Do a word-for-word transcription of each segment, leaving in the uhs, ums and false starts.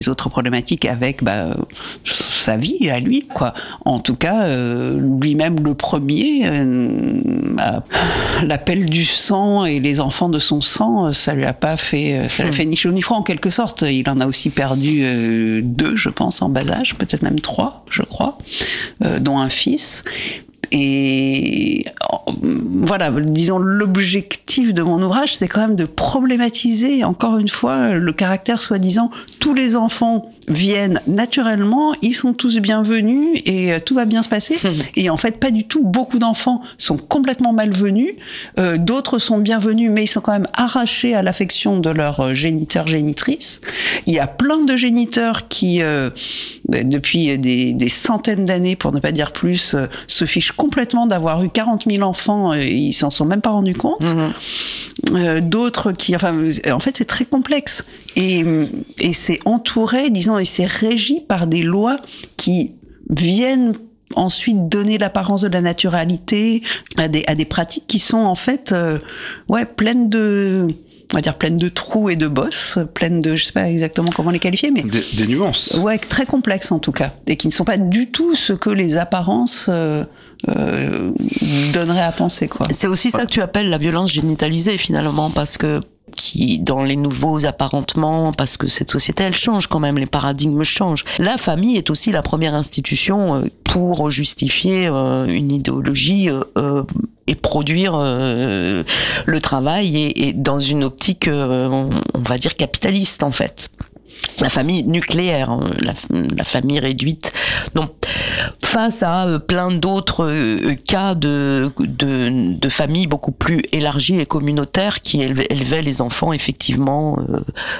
les autres problématiques avec bah, sa vie à lui, quoi. En tout cas, euh, lui-même le premier, euh, bah, l'appel du sang et les enfants de son sang, ça lui a pas fait, ça lui a fait ni chaud ni froid en quelque sorte. Il en a aussi perdu euh, deux, je pense, en bas âge, peut-être même trois, je crois, euh, dont un fils. Et voilà, disons, l'objectif de mon ouvrage, c'est quand même de problématiser, encore une fois, le caractère soi-disant, tous les enfants viennent naturellement, ils sont tous bienvenus et euh, tout va bien se passer. Mmh. Et en fait, pas du tout. Beaucoup d'enfants sont complètement malvenus, euh, d'autres sont bienvenus, mais ils sont quand même arrachés à l'affection de leurs géniteurs, génitrices. Il y a plein de géniteurs qui, euh, depuis des, des centaines d'années, pour ne pas dire plus, euh, se fichent complètement d'avoir eu quarante mille enfants, et ils s'en sont même pas rendus compte. Mmh. Euh, d'autres qui, enfin, en fait, c'est très complexe. Et, et c'est entouré, disons, et c'est régi par des lois qui viennent ensuite donner l'apparence de la naturalité à des, à des pratiques qui sont en fait, euh, ouais, pleines de, on va dire pleines de trous et de bosses, pleines de, je sais pas exactement comment les qualifier, mais des, des nuances. Ouais, très complexes en tout cas, et qui ne sont pas du tout ce que les apparences euh, euh, donneraient à penser, quoi. C'est aussi ça que tu appelles la violence génitalisée finalement, parce que qui, dans les nouveaux apparentements, parce que cette société, elle change quand même, les paradigmes changent. La famille est aussi la première institution pour justifier une idéologie et produire le travail, et, et dans une optique, on va dire, capitaliste, en fait. La famille nucléaire, la, la famille réduite. Donc, face à plein d'autres cas de, de, de familles beaucoup plus élargies et communautaires qui élevaient les enfants, effectivement. Euh...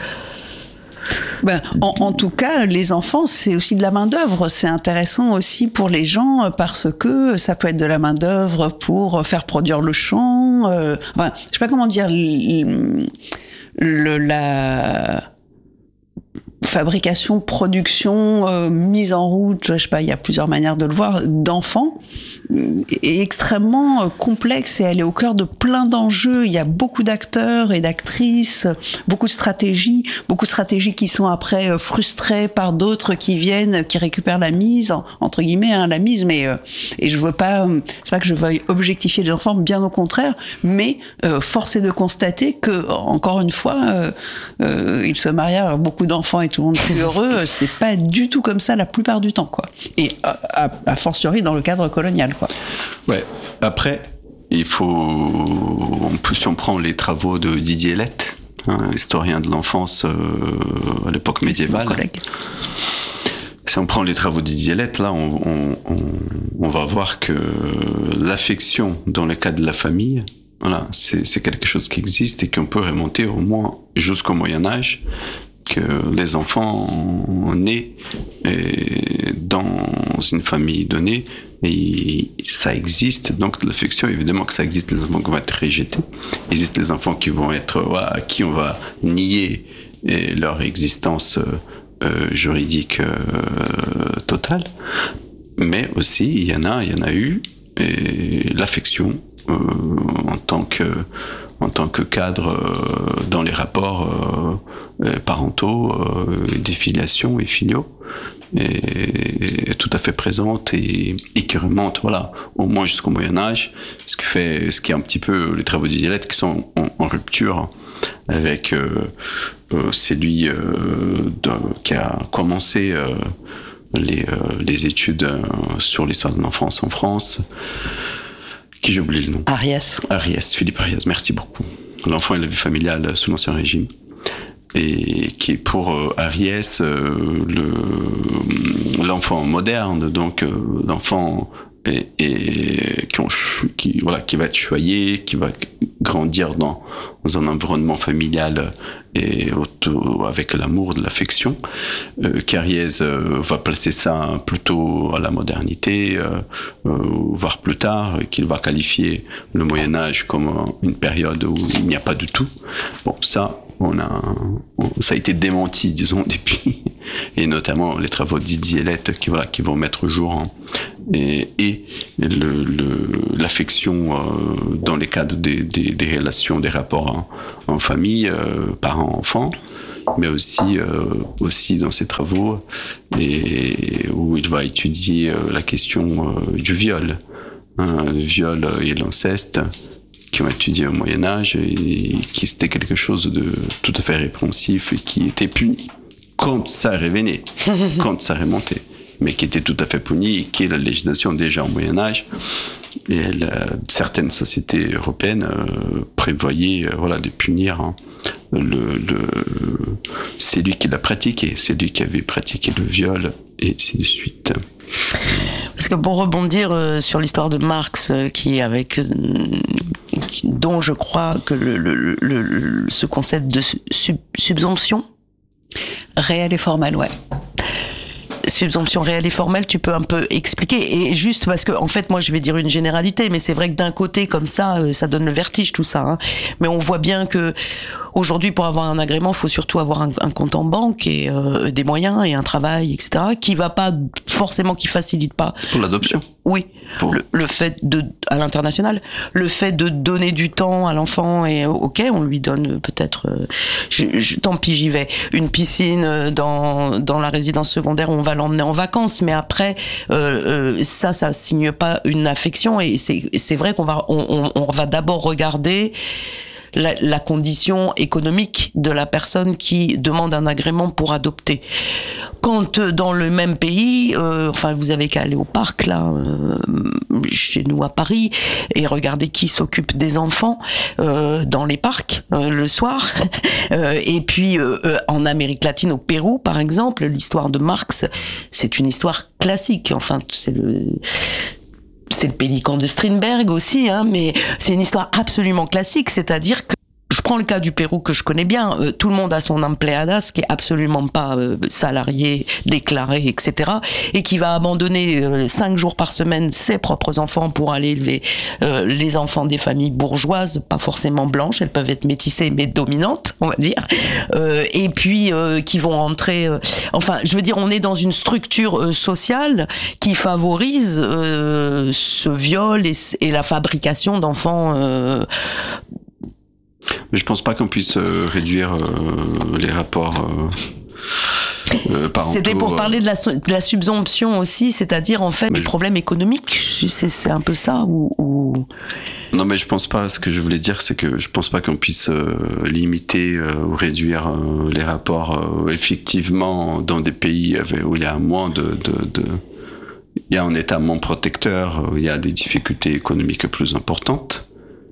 Ben, en, en tout cas, les enfants, c'est aussi de la main-d'œuvre. C'est intéressant aussi pour les gens parce que ça peut être de la main-d'œuvre pour faire produire le champ. Euh, enfin, je sais pas comment dire. Le, le, la fabrication, production, euh, mise en route, je sais pas, il y a plusieurs manières de le voir, d'enfants, est extrêmement complexe et elle est au cœur de plein d'enjeux. Il y a beaucoup d'acteurs et d'actrices, beaucoup de stratégies, beaucoup de stratégies qui sont après frustrées par d'autres qui viennent, qui récupèrent la mise, entre guillemets, hein, la mise, mais, euh, et je veux pas, c'est pas que je veuille objectifier les enfants, bien au contraire, mais euh, force est de constater que, encore une fois, euh, euh, ils se marient, alors beaucoup d'enfants et tout le monde plus heureux, c'est pas du tout comme ça la plupart du temps, quoi. Et à, à, à fortiori dans le cadre colonial, quoi. Ouais. Après, il faut, on peut, si on prend les travaux de Didier Lett, hein, historien de l'enfance euh, à l'époque médiévale. Si on prend les travaux de Didier Lett, là, on, on, on, on va voir que l'affection dans le cas de la famille, voilà, c'est, c'est quelque chose qui existe et qu'on peut remonter au moins jusqu'au Moyen-Âge, que les enfants nés dans une famille donnée, et ça existe, donc l'affection, évidemment que ça existe, les enfants qui vont être rejetés, il existe les enfants qui vont être, voilà, à qui on va nier leur existence euh, juridique euh, totale, mais aussi il y en a, il y en a eu, et l'affection euh, en tant que en tant que cadre euh, dans les rapports euh, parentaux, euh, des filiations et filiaux, est, est tout à fait présente et, et qui remonte, voilà, au moins jusqu'au Moyen-Âge, ce qui fait, ce qui est un petit peu les travaux d'Didier Lett qui sont en, en rupture avec euh, euh, celui euh, de, qui a commencé euh, les, euh, les études euh, sur l'histoire de l'enfance en France. Qui j'ai oublié le nom. Ariès. Ariès, Philippe Ariès, merci beaucoup. L'enfant et la vie familiale sous l'Ancien Régime. Et qui est pour euh, Ariès euh, le, l'enfant moderne, donc euh, l'enfant et, et qui, ont, qui, voilà, qui va être choyé, qui va grandir dans, dans un environnement familial et auto, avec l'amour, de l'affection. Euh, Ariès euh, va placer ça plutôt à la modernité, euh, euh, voire plus tard, qu'il va qualifier le Moyen-Âge comme une période où il n'y a pas du tout. Bon, ça, on a, on, ça a été démenti, disons, depuis, et notamment les travaux de Didier Lett qui, voilà, qui vont mettre au jour, hein, et, et le, le, l'affection euh, dans les cadres des, des, des relations, des rapports en, en famille, euh, parents-enfants, mais aussi, euh, aussi dans ses travaux, et où il va étudier euh, la question euh, du viol, hein, le viol et l'inceste, qui ont étudié au Moyen-Âge, et qui c'était quelque chose de tout à fait répréhensif et qui était puni quand ça revenait, quand ça remontait, mais qui était tout à fait puni et qui est la législation déjà au Moyen-Âge. Et la, certaines sociétés européennes euh, prévoyaient euh, voilà, de punir hein, le, le, c'est lui qui l'a pratiqué, c'est lui qui avait pratiqué le viol, et ainsi de suite. Parce que pour rebondir euh, sur l'histoire de Marx, euh, qui avec, euh, qui, dont je crois que le, le, le, le, ce concept de sub, subsomption réel et formel, ouais. Subsomption réelle et formelle, tu peux un peu expliquer, et juste parce que en fait moi je vais dire une généralité, mais c'est vrai que d'un côté comme ça ça donne le vertige tout ça, hein. Mais on voit bien que aujourd'hui pour avoir un agrément il faut surtout avoir un, un compte en banque et euh, des moyens et un travail, etc., qui va pas forcément, qui facilite pas pour l'adoption. Oui, pour... le, le fait de, à l'international, le fait de donner du temps à l'enfant, et ok, on lui donne peut-être, euh, je, je, tant pis j'y vais, une piscine dans dans la résidence secondaire où on va l'emmener en vacances, mais après euh, euh, ça, ça signe pas une affection, et c'est c'est vrai qu'on va on, on, on va d'abord regarder La, la condition économique de la personne qui demande un agrément pour adopter. Quand euh, dans le même pays, euh, enfin vous avez qu'à aller au parc là, euh, chez nous à Paris, et regarder qui s'occupe des enfants euh, dans les parcs euh, le soir. euh, et puis euh, euh, en Amérique latine, au Pérou par exemple, l'histoire de Marx, c'est une histoire classique. Enfin c'est le c'est le pélican de Strindberg aussi, hein, mais c'est une histoire absolument classique, c'est-à-dire que je prends le cas du Pérou que je connais bien, euh, tout le monde a son empleadas qui est absolument pas euh, salarié, déclaré, et cetera, et qui va abandonner euh, cinq jours par semaine ses propres enfants pour aller élever euh, les enfants des familles bourgeoises, pas forcément blanches, elles peuvent être métissées mais dominantes, on va dire, euh, et puis euh, qui vont entrer, euh, enfin, je veux dire, on est dans une structure euh, sociale qui favorise euh, ce viol et, et la fabrication d'enfants. Euh, Mais je pense pas qu'on puisse euh, réduire euh, les rapports euh, euh, parentaux. C'était pour parler de la, de la subsomption aussi, c'est-à-dire en fait mais du je... problème économique. C'est, c'est un peu ça ou, ou... Non, mais je pense pas. Ce que je voulais dire, c'est que je pense pas qu'on puisse euh, limiter euh, ou réduire euh, les rapports euh, effectivement dans des pays où il y a moins de, de, de... il y a un État moins protecteur, il y a des difficultés économiques plus importantes,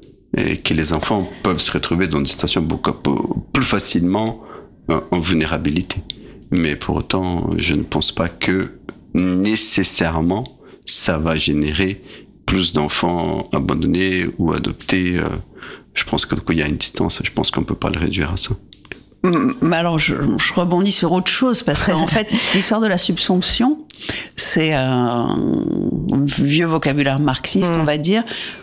et que les enfants peuvent se retrouver dans des situations beaucoup plus facilement en vulnérabilité. Mais pour autant, je ne pense pas que nécessairement ça va générer plus d'enfants abandonnés ou adoptés. Je pense qu'il y a une distance, je pense qu'on ne peut pas le réduire à ça. Mais alors, je, je rebondis sur autre chose, parce qu'en fait, l'histoire de la subsomption, c'est un vieux vocabulaire marxiste, mmh. on va dire.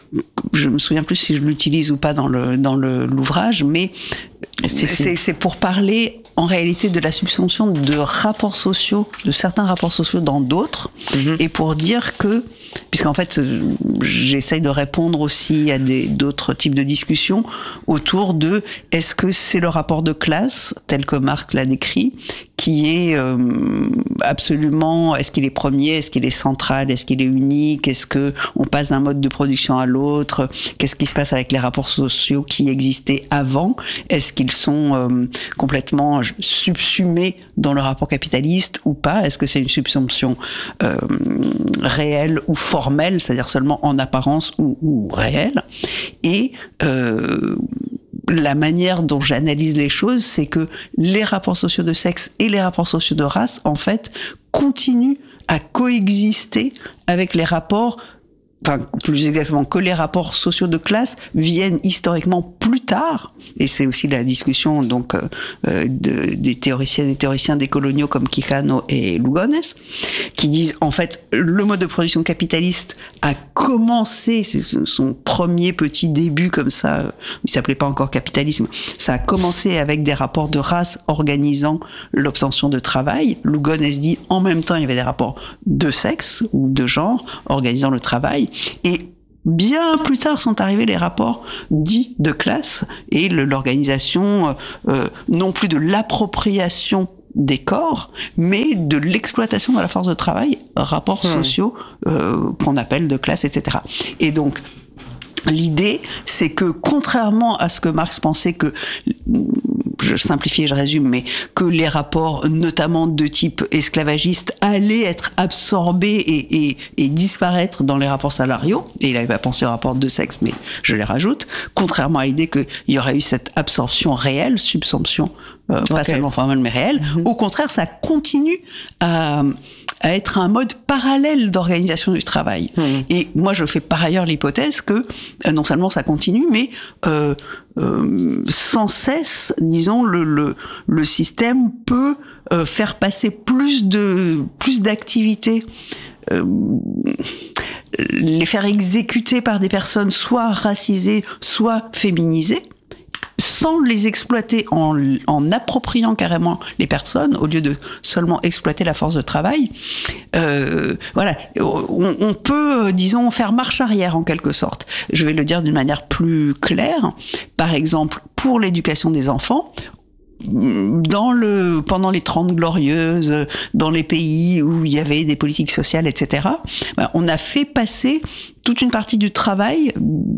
Je me souviens plus si je l'utilise ou pas dans le dans le l'ouvrage, mais c'est, c'est, c'est pour parler en réalité de la subsomption de rapports sociaux, de certains rapports sociaux dans d'autres, mmh. et pour dire que, puisqu'en fait j'essaye de répondre aussi à des, d'autres types de discussions autour de est-ce que c'est le rapport de classe tel que Marx l'a décrit qui est euh, absolument, est-ce qu'il est premier, est-ce qu'il est central, est-ce qu'il est unique, est-ce que on passe d'un mode de production à l'autre, qu'est-ce qui se passe avec les rapports sociaux qui existaient avant, est-ce qu'ils sont euh, complètement subsumés dans le rapport capitaliste ou pas, est-ce que c'est une subsumption euh, réelle ou formelle, c'est-à-dire seulement en apparence ou, ou réelle, et euh, la manière dont j'analyse les choses, c'est que les rapports sociaux de sexe et les rapports sociaux de race, en fait, continuent à coexister avec les rapports, enfin, plus exactement, que les rapports sociaux de classe viennent historiquement plus tard, et c'est aussi la discussion, donc, euh, de, des théoriciennes et théoriciens décoloniaux comme Quijano et Lugones, qui disent, en fait, le mode de production capitaliste a commencé, c'est son premier petit début comme ça, il s'appelait pas encore capitalisme, ça a commencé avec des rapports de race organisant l'obtention de travail. Lugones dit, en même temps, il y avait des rapports de sexe ou de genre organisant le travail, et Bien plus tard sont arrivés les rapports dits de classe et le, l'organisation euh, non plus de l'appropriation des corps, mais de l'exploitation de la force de travail, rapports mmh. sociaux euh, qu'on appelle de classe, et cetera. Et donc, l'idée, c'est que contrairement à ce que Marx pensait que, je simplifie et je résume, mais que les rapports, notamment de type esclavagiste, allaient être absorbés et, et, et disparaître dans les rapports salariaux, et il n'avait pas pensé aux rapports de sexe, mais je les rajoute, contrairement à l'idée qu'il y aurait eu cette absorption réelle, subsomption, euh, okay. pas seulement formelle mais réelle, mm-hmm. au contraire, ça continue à... à être un mode parallèle d'organisation du travail. Mmh. Et moi, je fais par ailleurs l'hypothèse que euh, non seulement ça continue, mais euh, euh, sans cesse, disons, le, le, le système peut euh, faire passer plus de plus d'activités, euh, les faire exécuter par des personnes soit racisées, soit féminisées, sans les exploiter, en, en appropriant carrément les personnes, au lieu de seulement exploiter la force de travail. Euh, voilà, on, on peut, disons, faire marche arrière en quelque sorte. Je vais le dire d'une manière plus claire. Par exemple, pour l'éducation des enfants, dans le, pendant les Trente Glorieuses, dans les pays où il y avait des politiques sociales, et cetera, ben, on a fait passer toute une partie du travail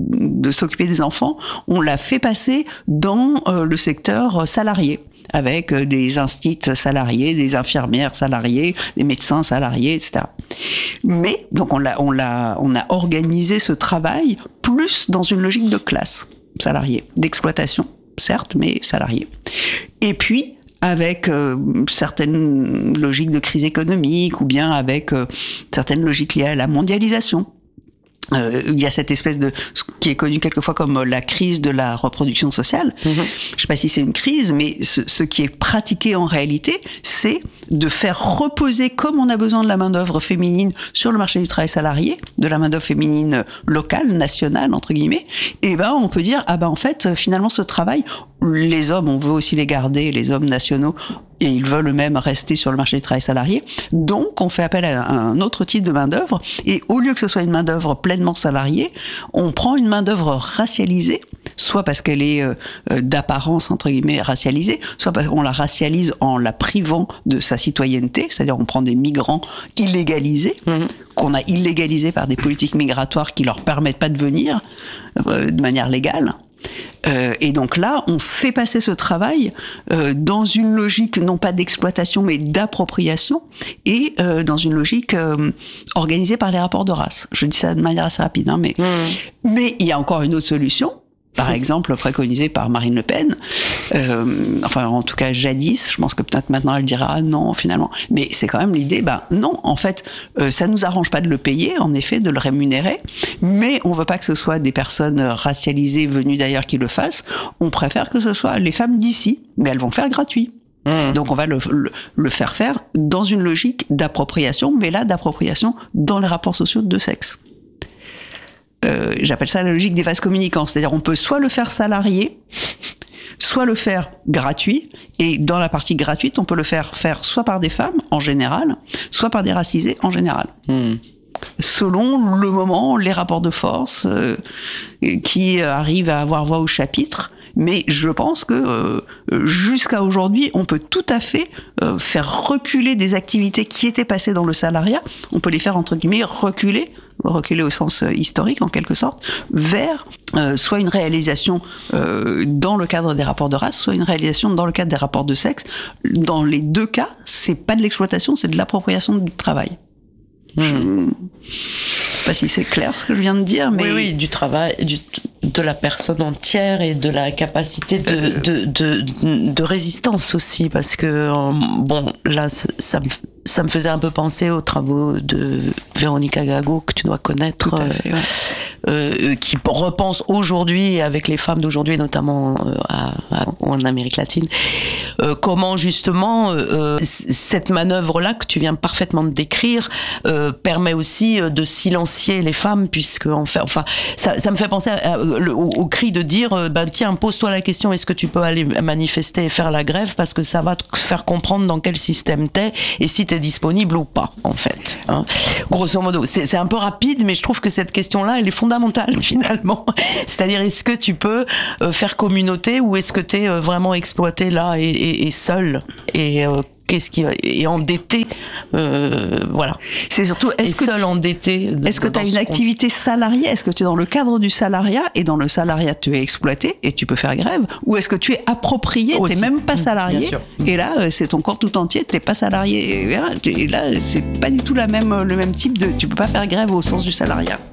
de s'occuper des enfants, on l'a fait passer dans euh, le secteur salarié, avec euh, des instituts salariés, des infirmières salariées, des médecins salariés, et cetera. Mais, donc on l'a, on l'a, on a organisé ce travail plus dans une logique de classe salariée, d'exploitation. Certes, mais salariés. Et puis, avec euh, certaines logiques de crise économique ou bien avec euh, certaines logiques liées à la mondialisation. Euh, il y a cette espèce de, ce qui est connu quelquefois comme la crise de la reproduction sociale. Mmh. Je sais pas si c'est une crise, mais ce, ce qui est pratiqué en réalité, c'est de faire reposer, comme on a besoin de la main-d'œuvre féminine sur le marché du travail salarié, de la main-d'œuvre féminine locale, nationale, entre guillemets, et ben, on peut dire, ah ben, en fait, finalement, ce travail, les hommes, on veut aussi les garder, les hommes nationaux, et ils veulent eux-mêmes rester sur le marché du travail salarié. Donc, on fait appel à un autre type de main-d'œuvre. Et au lieu que ce soit une main-d'œuvre pleinement salariée, on prend une main-d'œuvre racialisée, soit parce qu'elle est euh, d'apparence, entre guillemets, racialisée, soit parce qu'on la racialise en la privant de sa citoyenneté, c'est-à-dire on prend des migrants illégalisés, mmh. qu'on a illégalisés par des politiques migratoires qui leur permettent pas de venir euh, de manière légale. Euh, et donc là, on fait passer ce travail euh, dans une logique non pas d'exploitation mais d'appropriation et euh, dans une logique euh, organisée par les rapports de race. Je dis ça de manière assez rapide, hein, mais mmh. mais il y a encore une autre solution. Par exemple, préconisée par Marine Le Pen, euh, enfin en tout cas jadis, je pense que peut-être maintenant elle dira ah, non finalement, mais c'est quand même l'idée, ben non, en fait, euh, ça nous arrange pas de le payer, en effet, de le rémunérer, mais on veut pas que ce soit des personnes racialisées venues d'ailleurs qui le fassent, on préfère que ce soit les femmes d'ici, mais elles vont faire gratuit. Mmh. Donc on va le, le, le faire faire dans une logique d'appropriation, mais là d'appropriation dans les rapports sociaux de sexe. Euh, j'appelle ça la logique des vases communicants, c'est-à-dire on peut soit le faire salarié, soit le faire gratuit, et dans la partie gratuite, on peut le faire faire soit par des femmes en général, soit par des racisés en général. Mmh. Selon le moment, les rapports de force euh, qui arrivent à avoir voix au chapitre. Mais je pense que euh, jusqu'à aujourd'hui, on peut tout à fait euh, faire reculer des activités qui étaient passées dans le salariat. On peut les faire, entre guillemets, reculer, reculer au sens euh, historique en quelque sorte, vers euh, soit une réalisation euh, dans le cadre des rapports de race, soit une réalisation dans le cadre des rapports de sexe. Dans les deux cas, c'est pas de l'exploitation, c'est de l'appropriation du travail. Mmh. Je ne sais pas si c'est clair ce que je viens de dire, mais... Oui, oui, du travail, du, de la personne entière et de la capacité de, euh... de, de, de, de résistance aussi, parce que, bon, là, ça, ça, me, ça me faisait un peu penser aux travaux de Véronica Gago, que tu dois connaître, fait, ouais. euh, qui repense aujourd'hui, avec les femmes d'aujourd'hui, notamment euh, à, à, en Amérique latine, euh, comment justement euh, cette manœuvre-là, que tu viens parfaitement de décrire, euh, permet aussi de silencier les femmes, puisque en fait, enfin, ça, ça me fait penser à, à, au, au cri de dire, ben tiens, pose-toi la question, est-ce que tu peux aller manifester et faire la grève, parce que ça va te faire comprendre dans quel système t'es et si t'es disponible ou pas, en fait. Hein. Grosso grosso modo. C'est, c'est un peu rapide, mais je trouve que cette question-là, elle est fondamentale finalement. C'est-à-dire, est-ce que tu peux euh, faire communauté ou est-ce que tu es euh, vraiment exploité là et, et, et seul et euh, qu'est-ce qui est endetté, euh, voilà. C'est surtout, est-ce et que seul endetté. Est-ce que tu as une activité compte. salariée? Est-ce que tu es dans le cadre du salariat et dans le salariat tu es exploité et tu peux faire grève? Ou est-ce que tu es approprié, tu n'es même pas salarié et là c'est ton corps tout entier, tu n'es pas salarié et là c'est pas du tout la même, le même type de, tu peux pas faire grève au sens du salariat.